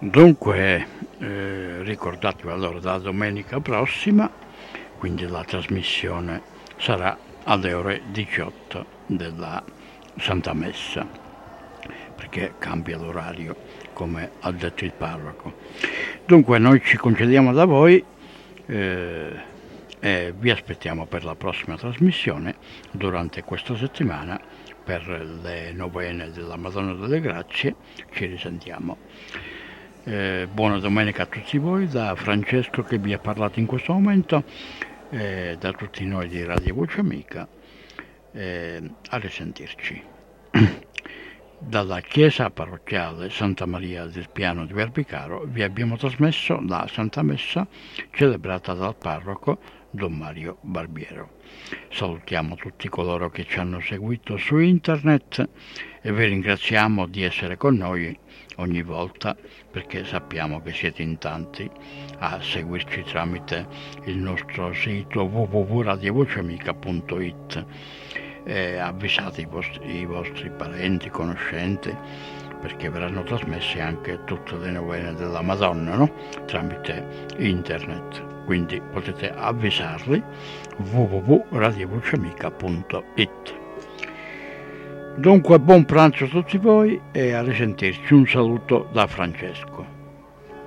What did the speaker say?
Dunque, ricordatevi allora la domenica prossima, quindi la trasmissione sarà alle ore 18 della Santa Messa, perché cambia l'orario, come ha detto il parroco. Dunque noi ci concediamo da voi e vi aspettiamo per la prossima trasmissione durante questa settimana per le novene della Madonna delle Grazie. Ci risentiamo. Buona domenica a tutti voi da Francesco che vi ha parlato in questo momento, da tutti noi di Radio Voce Amica, a risentirci. Dalla chiesa parrocchiale Santa Maria del Piano di Verbicaro vi abbiamo trasmesso la Santa Messa celebrata dal parroco Don Mario Barbiero. Salutiamo tutti coloro che ci hanno seguito su internet e vi ringraziamo di essere con noi ogni volta, perché sappiamo che siete in tanti a seguirci tramite il nostro sito www.radiovoceamica.it. Avvisate i vostri parenti, conoscenti, perché verranno trasmesse anche tutte le novene della Madonna, no? Tramite internet, quindi potete avvisarli www.radiovoceamica.it. Dunque buon pranzo a tutti voi e a risentirci. Un saluto da Francesco.